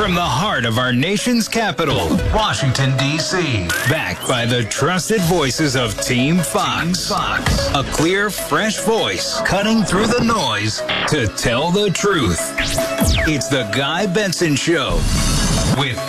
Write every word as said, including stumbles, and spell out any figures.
from the heart of our nation's capital, Washington, D C Backed by the trusted voices of Team Fox. Team Fox. A clear, fresh voice cutting through the noise to tell the truth. It's the Guy Benson Show with